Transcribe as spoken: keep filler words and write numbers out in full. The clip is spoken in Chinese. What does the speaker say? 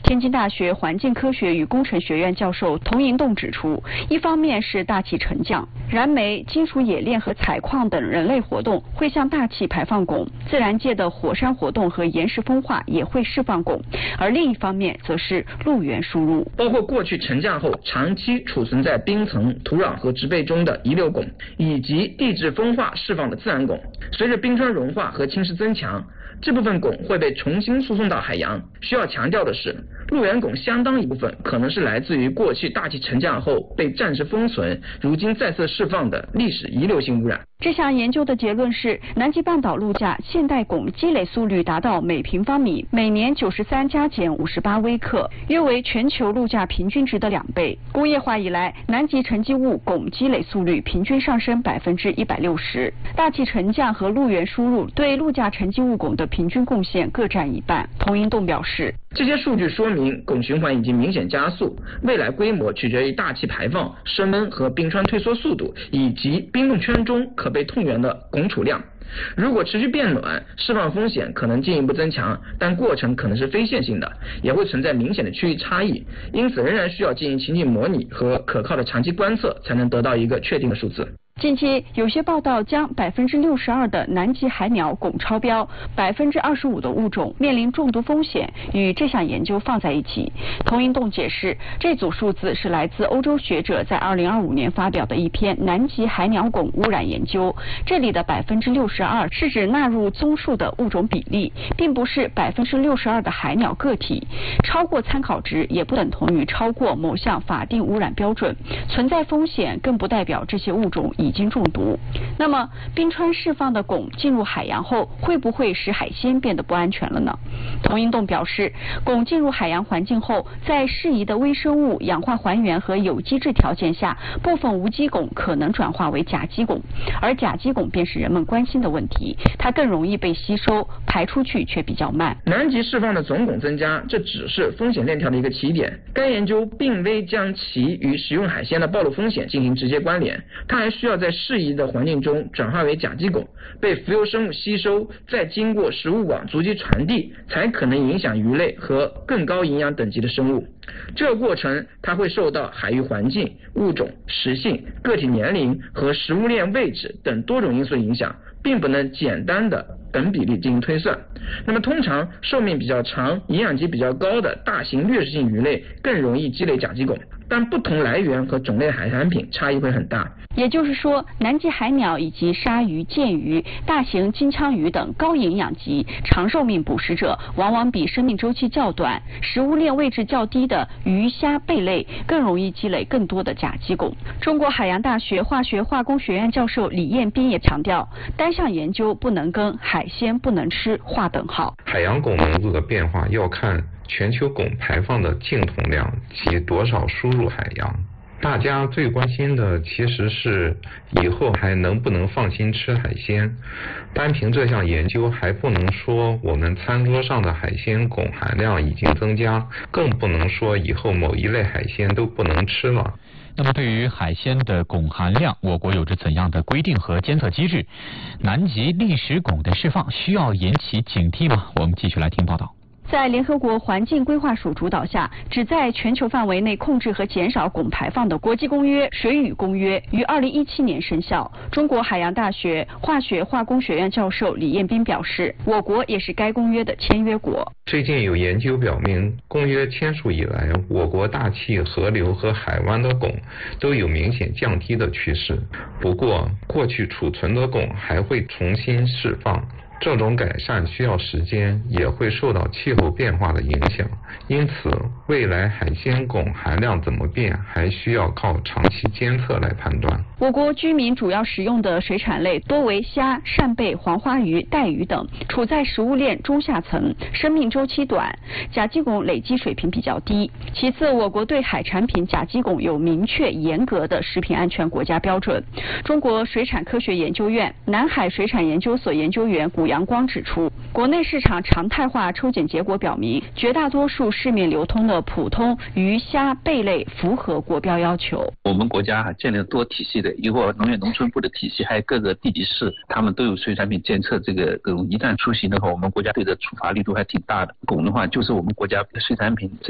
天津大学环境科学与工程学院教授童银栋指出，一方面是大气沉降，燃煤、金属冶炼和采矿等人类活动会向大气排放汞，自然界的火山活动和岩石风化也会释放汞，而另一方面则是陆源输入， 包括过去沉降后长期储存在冰层、土壤和植被中的遗留汞，以及地质风化释放的自然汞。随着冰川融化和侵蚀增强，这部分汞会被重新输送到海洋。需要强调的是，陆源汞相当一部分可能是来自于过去大气沉降后被暂时封存，如今再次释放的历史遗留性污染。 这项研究的结论是，南极半岛陆架现代汞积累速率达到每平方米每年九十三加减五十八微克，约为全球陆架平均值的两倍。工业化以来，南极沉积物汞积累速率平均上升百分之一百六十，大气沉降和陆源输入对陆架沉积物汞的平均贡献各占一半。童银栋表示， 这些数据说明汞循环已经明显加速，未来规模取决于大气排放、升温和冰川退缩速度，以及冰冻圈中可被痛源的汞储量。如果持续变暖，释放风险可能进一步增强，但过程可能是非线性的，也会存在明显的区域差异，因此仍然需要进行情景模拟和可靠的长期观测，才能得到一个确定的数字。 近期有些报道将百分之六十二的南极海鸟汞超标，百分之二十五的物种面临中毒风险，与这项研究放在一起。童银栋解释，这组数字是来自欧洲学者在二零二五年发表的一篇南极海鸟汞污染研究。这里的百分之六十二是指纳入综述的物种比例，并不是百分之六十二的海鸟个体。超过参考值也不等同于超过某项法定污染标准，存在风险更不代表这些物种已经中毒。那么冰川释放的汞进入海洋后，会不会使海鲜变得不安全了呢？童银栋表示，汞进入海洋环境后，在适宜的微生物、氧化还原和有机质条件下，部分无机汞可能转化为甲基汞，而甲基汞便是人们关心的问题，它更容易被吸收，排出去却比较慢。 南极释放的总汞增加，这只是风险链条的一个起点。该研究并未将其与食用海鲜的暴露风险进行直接关联，它还需要在适宜的环境中转化为甲基汞，被浮游生物吸收，再经过食物网足迹传递，才可能影响鱼类和更高营养等级的生物。这个过程它会受到海域环境、物种、食性、个体年龄和食物链位置等多种因素影响，并不能简单的等比例进行推算。那么通常寿命比较长、营养级比较高的大型掠食性鱼类更容易积累甲基汞，但不同来源和种类海产品差异会很大。 也就是说，南极海鸟以及鲨鱼、剑鱼、大型金枪鱼等高营养级、长寿命捕食者，往往比生命周期较短、食物链位置较低的鱼虾贝类更容易积累更多的甲基汞。中国海洋大学化学化工学院教授李彦斌也强调，单项研究不能跟海鲜不能吃划等号。 海洋汞浓度的变化要看全球汞排放的净统量及多少输入海洋。大家最关心的其实是以后还能不能放心吃海鲜。单凭这项研究还不能说我们餐桌上的海鲜汞含量已经增加，更不能说以后某一类海鲜都不能吃了。 那么对于海鲜的汞含量，我国有着怎样的规定和监测机制？南极历史汞的释放需要引起警惕吗？我们继续来听报道。 在联合国环境规划署主导下，旨在全球范围内控制和减少汞排放的国际公约《水与公约》于二零一七年生效。中国海洋大学化学化工学院教授李彦斌表示，我国也是该公约的签约国。 最近有研究表明，公约签署以来，我国大气、河流和海湾的汞都有明显降低的趋势。不过，过去储存的汞还会重新释放。这种改善需要时间，也会受到气候变化的影响，因此未来海鲜汞含量怎么变，还需要靠长期监测来判断。 我国居民主要食用的水产类多为虾、扇贝、黄花鱼、带鱼等，处在食物链中下层，生命周期短，甲基汞累积水平比较低。其次，我国对海产品甲基汞有明确严格的食品安全国家标准。中国水产科学研究院南海水产研究所研究员古阳光指出，国内市场常态化抽检结果表明，绝大多数市面流通的普通鱼虾贝类符合国标要求。 我们国家还建立了多体系的，一个农业农村部的体系，还有各个地级市，他们都有水产品监测。这个汞一旦出现的话，我们国家对的处罚力度还挺大的。汞的话，就是我们国家的水产品